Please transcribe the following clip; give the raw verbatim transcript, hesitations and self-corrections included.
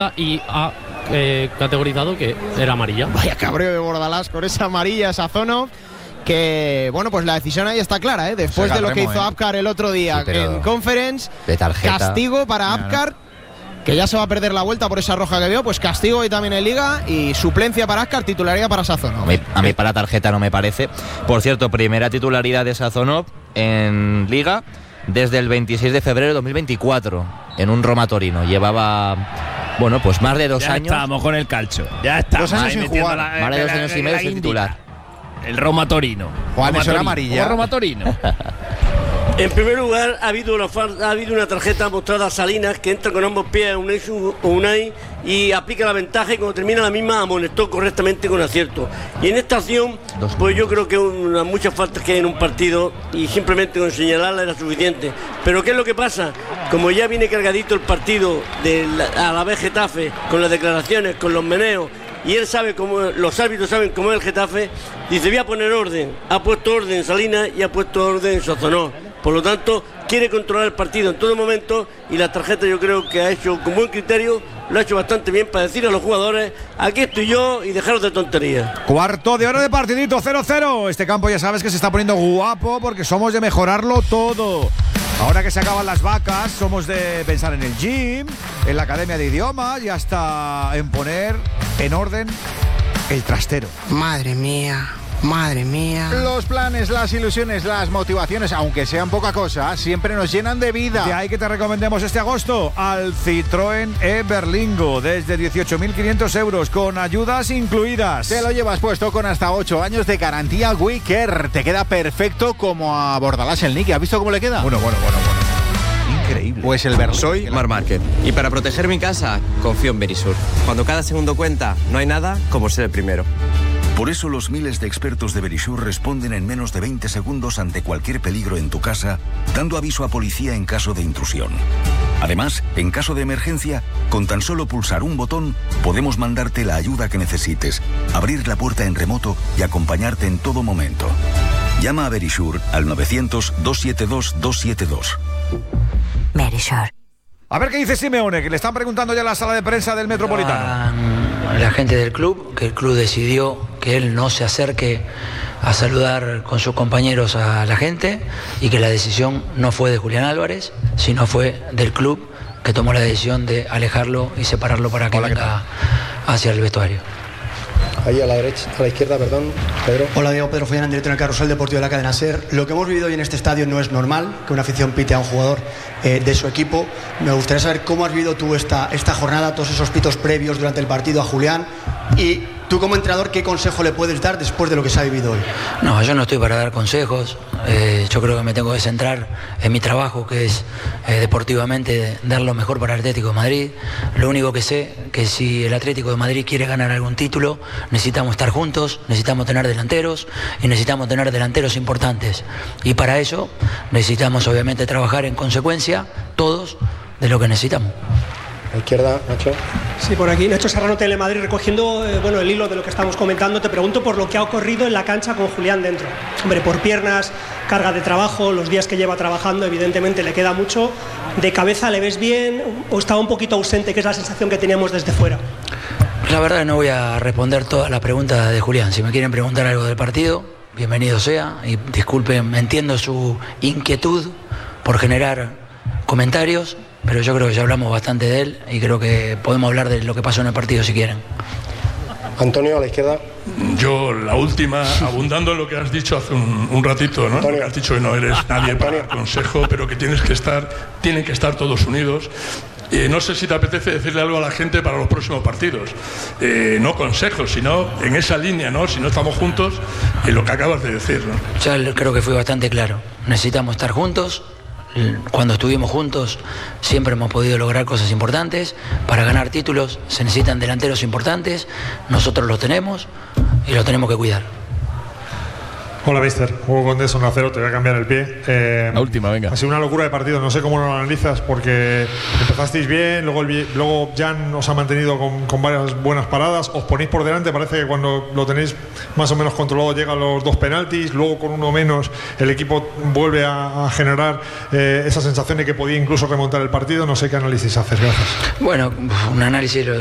y ha eh, categorizado que era amarilla. Vaya cabreo de Bordalás con esa amarilla, Sazonov, que bueno, pues la decisión ahí está clara, ¿eh? Después de lo que hizo eh. Apcar el otro día sí, en Conference, de tarjeta. Castigo para Apcar, que ya se va a perder la vuelta por esa roja que veo, pues castigo hoy también en Liga y suplencia para Apcar, titularidad para Sazonov. A mí, a mí para tarjeta no me parece. Por cierto, primera titularidad de Sazonov en Liga desde el veintiséis de febrero de dos mil veinticuatro en un Roma Torino. Llevaba, bueno, pues más de dos ya años. Ya estamos con el calcio. Ya estamos. Dos años sin jugar. La, más de dos la, años la, y medio sin titular. El Roma Torino. Juan, eso era amarilla. Roma Torino. En primer lugar, ha habido, una, ha habido una tarjeta mostrada a Salinas que entra con ambos pies a Unai, Unai y aplica la ventaja y cuando termina la misma amonestó correctamente con acierto. Y en esta acción, pues yo creo que una, muchas faltas que hay en un partido y simplemente con señalarla era suficiente. Pero ¿qué es lo que pasa? Como ya viene cargadito el partido de la, a la vez Getafe, con las declaraciones, con los meneos, y él sabe cómo, los árbitros saben cómo es el Getafe, dice voy a poner orden. Ha puesto orden Salinas y ha puesto orden Sazonov. Por lo tanto, quiere controlar el partido en todo momento y la tarjeta yo creo que ha hecho con buen criterio, lo ha hecho bastante bien para decir a los jugadores, aquí estoy yo y dejaros de tonterías. Cuarto de hora de partidito, cero cero. Este campo ya sabes que se está poniendo guapo porque somos de mejorarlo todo. Ahora que se acaban las vacas, somos de pensar en el gym, en la academia de idiomas y hasta en poner en orden el trastero. Madre mía. Madre mía. Los planes, las ilusiones, las motivaciones, aunque sean poca cosa, siempre nos llenan de vida. De ahí que te recomendemos este agosto al Citroën e-Berlingo desde dieciocho mil quinientos euros con ayudas incluidas. Te lo llevas puesto con hasta ocho años de garantía Wicker. Te queda perfecto como a Bordalás el Niki. ¿Has visto cómo le queda? Bueno, bueno, bueno, bueno. Increíble. Pues el Berlingo. Soy Mar Márquez y para proteger mi casa confío en Verisur. Cuando cada segundo cuenta, no hay nada como ser el primero. Por eso los miles de expertos de Verisur responden en menos de veinte segundos ante cualquier peligro en tu casa, dando aviso a policía en caso de intrusión. Además, en caso de emergencia, con tan solo pulsar un botón, podemos mandarte la ayuda que necesites, abrir la puerta en remoto y acompañarte en todo momento. Llama a Verisur al novecientos, doscientos setenta y dos, doscientos setenta y dos. Verisur. A ver qué dice Simeone, que le están preguntando ya en la sala de prensa del Metropolitano. La, la gente del club, que el club decidió que él no se acerque a saludar con sus compañeros a la gente y que la decisión no fue de Julián Álvarez, sino fue del club que tomó la decisión de alejarlo y separarlo para que Hola, venga hacia el vestuario. Ahí a la derecha, a la izquierda, perdón, Pedro. Hola, Diego Pedro Follán, director del Carrusel Deportivo de la cadena SER. Lo que hemos vivido hoy en este estadio no es normal, que una afición pite a un jugador eh, de su equipo. Me gustaría saber cómo has vivido tú esta, esta jornada, todos esos pitos previos durante el partido a Julián y tú como entrenador, ¿qué consejo le puedes dar después de lo que se ha vivido hoy? No, yo no estoy para dar consejos. Eh, yo creo que me tengo que centrar en mi trabajo, que es eh, deportivamente dar lo mejor para el Atlético de Madrid. Lo único que sé que si el Atlético de Madrid quiere ganar algún título, necesitamos estar juntos, necesitamos tener delanteros y necesitamos tener delanteros importantes. Y para eso necesitamos obviamente trabajar en consecuencia todos de lo que necesitamos. A la izquierda, Nacho. Sí, por aquí, Nacho Serrano, Telemadrid, recogiendo eh, bueno, el hilo de lo que estamos comentando. Te pregunto por lo que ha ocurrido en la cancha con Julián dentro. Hombre, por piernas, carga de trabajo, los días que lleva trabajando, evidentemente le queda mucho. ¿De cabeza le ves bien o estaba un poquito ausente, que es la sensación que teníamos desde fuera? La verdad no voy a responder toda la pregunta de Julián. Si me quieren preguntar algo del partido, bienvenido sea. Y disculpen, entiendo su inquietud por generar comentarios, pero yo creo que ya hablamos bastante de él y creo que podemos hablar de lo que pasó en el partido si quieren. Antonio, a la izquierda. Yo, la última, abundando en lo que has dicho hace un, un ratito, ¿no? Antonio. Has dicho que no eres nadie para dar consejo, pero que tienes que estar, tienen que estar todos unidos. Eh, no sé si te apetece decirle algo a la gente para los próximos partidos. Eh, no consejos, sino en esa línea, ¿no? Si no estamos juntos, en lo que acabas de decir, ¿no? Ya creo que fui bastante claro. Necesitamos estar juntos. Cuando estuvimos juntos siempre hemos podido lograr cosas importantes. Para ganar títulos se necesitan delanteros importantes. Nosotros los tenemos y los tenemos que cuidar. Hola, mister. Juego con Deso uno a cero, te voy a cambiar el pie. Eh, la última, venga. Ha sido una locura de partido, no sé cómo lo analizas, porque empezasteis bien, luego, el, luego Jan os ha mantenido con, con varias buenas paradas, os ponéis por delante, parece que cuando lo tenéis más o menos controlado llegan los dos penaltis, luego con uno menos el equipo vuelve a, a generar eh, esa sensación de que podía incluso remontar el partido. No sé qué análisis haces. Gracias. Bueno, un análisis